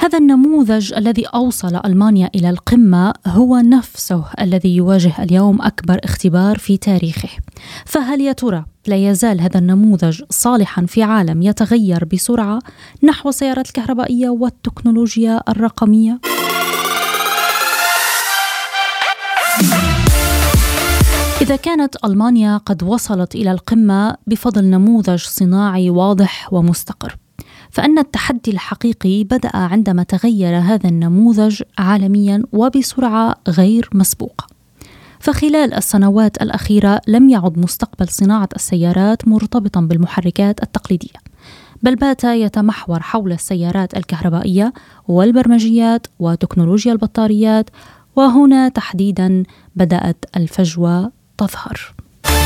هذا النموذج الذي أوصل ألمانيا إلى القمة هو نفسه الذي يواجه اليوم أكبر اختبار في تاريخه. فهل يا ترى لا يزال هذا النموذج صالحا في عالم يتغير بسرعة نحو السيارات الكهربائية والتكنولوجيا الرقمية؟ إذا كانت ألمانيا قد وصلت إلى القمة بفضل نموذج صناعي واضح ومستقر، فإن التحدي الحقيقي بدأ عندما تغير هذا النموذج عالمياً وبسرعة غير مسبوقة. فخلال السنوات الأخيرة لم يعد مستقبل صناعة السيارات مرتبطاً بالمحركات التقليدية، بل بات يتمحور حول السيارات الكهربائية والبرمجيات وتكنولوجيا البطاريات، وهنا تحديداً بدأت الفجوة تظهر.